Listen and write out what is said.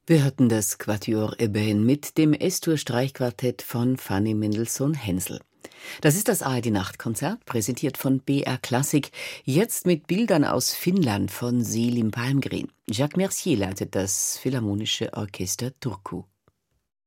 Wir hörten das Quatuor Eben mit dem S-Dur-Streichquartett von Fanny Mendelssohn-Hensel. Das ist das ARD-Nachtkonzert, präsentiert von BR Klassik, jetzt mit Bildern aus Finnland von Selim Palmgren. Jacques Mercier leitet das Philharmonische Orchester Turku.